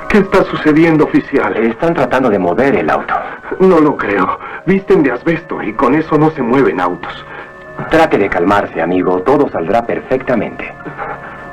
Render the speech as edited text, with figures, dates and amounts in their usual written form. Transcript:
¿Qué está sucediendo, oficial? Están tratando de mover el auto. No lo creo. Visten de asbesto y con eso no se mueven autos. Trate de calmarse, amigo. Todo saldrá perfectamente.